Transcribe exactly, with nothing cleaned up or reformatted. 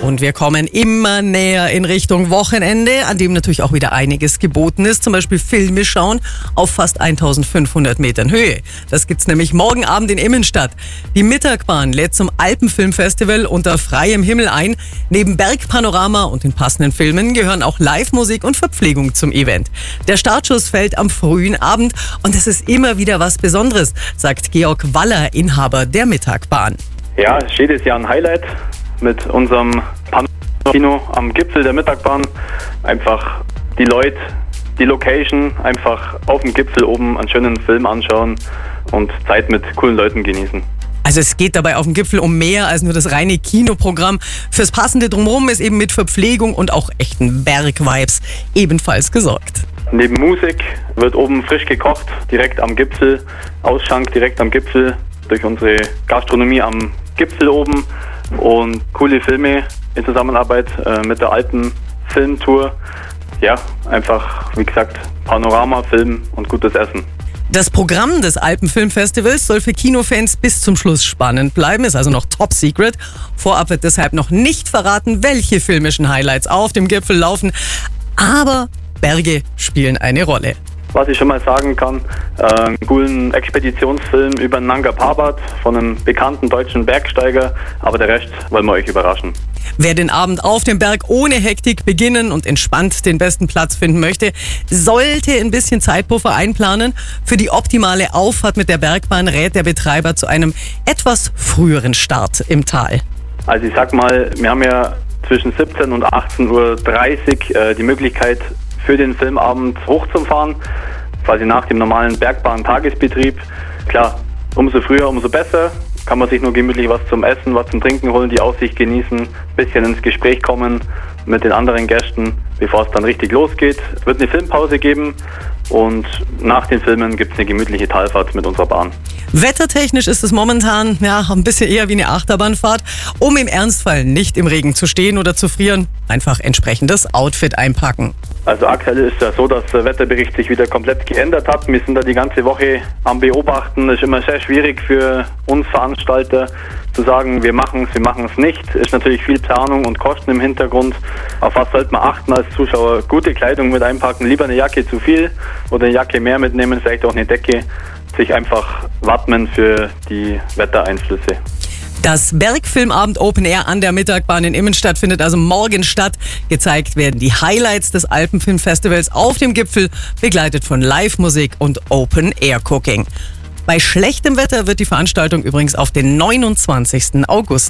Und wir kommen immer näher in Richtung Wochenende, an dem natürlich auch wieder einiges geboten ist. Zum Beispiel Filme schauen auf fast eintausendfünfhundert Metern Höhe. Das gibt's nämlich morgen Abend in Immenstadt. Die Mittagbahn lädt zum Alpenfilmfestival unter freiem Himmel ein. Neben Bergpanorama und den passenden Filmen gehören auch Live-Musik und Verpflegung zum Event. Der Startschuss fällt am frühen Abend und es ist immer wieder was Besonderes, sagt Georg Waller, Inhaber der Mittagbahn. Ja, es ist jedes Jahr ein Highlight mit unserem Panorama-Kino am Gipfel der Mittagbahn. Einfach die Leute, die Location, einfach auf dem Gipfel oben einen schönen Film anschauen und Zeit mit coolen Leuten genießen. Also es geht dabei auf dem Gipfel um mehr als nur das reine Kinoprogramm. Fürs passende Drumherum ist eben mit Verpflegung und auch echten Bergvibes ebenfalls gesorgt. Neben Musik wird oben frisch gekocht, direkt am Gipfel, Ausschank direkt am Gipfel, durch unsere Gastronomie am Gipfel oben und coole Filme in Zusammenarbeit äh, mit der Alpenfilmtour. Ja, einfach, wie gesagt, Panorama, Film und gutes Essen. Das Programm des Alpenfilmfestivals soll für Kinofans bis zum Schluss spannend bleiben, ist also noch top secret. Vorab wird deshalb noch nicht verraten, welche filmischen Highlights auf dem Gipfel laufen, aber Berge spielen eine Rolle. Was ich schon mal sagen kann, äh, einen coolen Expeditionsfilm über Nanga Parbat von einem bekannten deutschen Bergsteiger, aber der Rest wollen wir euch überraschen. Wer den Abend auf dem Berg ohne Hektik beginnen und entspannt den besten Platz finden möchte, sollte ein bisschen Zeitpuffer einplanen. Für die optimale Auffahrt mit der Bergbahn rät der Betreiber zu einem etwas früheren Start im Tal. Also ich sag mal, wir haben ja zwischen siebzehn und achtzehn Uhr dreißig äh, die Möglichkeit, für den Filmabend hochzufahren, quasi nach dem normalen Bergbahn-Tagesbetrieb. Klar, umso früher, umso besser. Kann man sich nur gemütlich was zum Essen, was zum Trinken holen, die Aussicht genießen, ein bisschen ins Gespräch kommen mit den anderen Gästen, bevor es dann richtig losgeht. Es wird eine Filmpause geben und nach den Filmen gibt es eine gemütliche Talfahrt mit unserer Bahn. Wettertechnisch ist es momentan ja, ein bisschen eher wie eine Achterbahnfahrt. Um im Ernstfall nicht im Regen zu stehen oder zu frieren, einfach entsprechendes Outfit einpacken. Also aktuell ist ja so, dass der Wetterbericht sich wieder komplett geändert hat. Wir sind da die ganze Woche am Beobachten. Es ist immer sehr schwierig für uns Veranstalter zu sagen, wir machen es, wir machen es nicht. Es ist natürlich viel Planung und Kosten im Hintergrund. Auf was sollte man achten als Zuschauer? Gute Kleidung mit einpacken, lieber eine Jacke zu viel oder eine Jacke mehr mitnehmen, vielleicht auch eine Decke. Sich einfach wappnen für die Wettereinflüsse. Das Bergfilmabend Open Air an der Mittagbahn in Immenstadt findet also morgen statt. Gezeigt werden die Highlights des Alpenfilmfestivals auf dem Gipfel, begleitet von Live-Musik und Open Air Cooking. Bei schlechtem Wetter wird die Veranstaltung übrigens auf den neunundzwanzigsten August